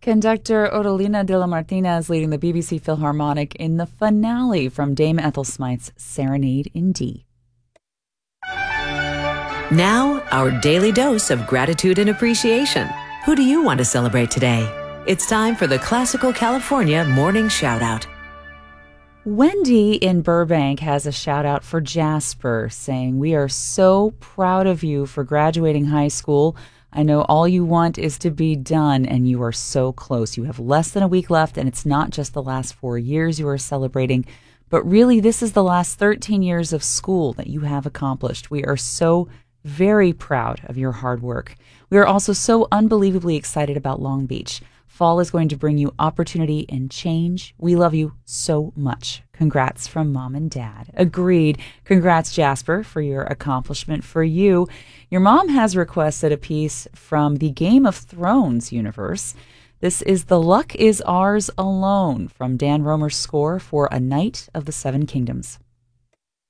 Conductor Odalina de la Martinez leading the BBC Philharmonic in the finale from Dame Ethel Smythe's Serenade in D. Now, our daily dose of gratitude and appreciation. Who do you want to celebrate today? It's time for the Classical California Morning Shoutout. Wendy in Burbank has a shout out for Jasper, saying, "We are so proud of you for graduating high school. I know all you want is to be done, and you are so close. You have less than a week left, and it's not just the last 4 years you are celebrating, but really this is the last 13 years of school that you have accomplished. We are so very proud of your hard work. We are also so unbelievably excited about Long Beach. Fall is going to bring you opportunity and change. We love you so much. Congrats from Mom and Dad." Agreed. Congrats, Jasper, for your accomplishment. For you, your mom has requested a piece from the Game of Thrones universe. This is "The Luck Is Ours Alone" from Dan Romer's score for A Knight of the Seven Kingdoms.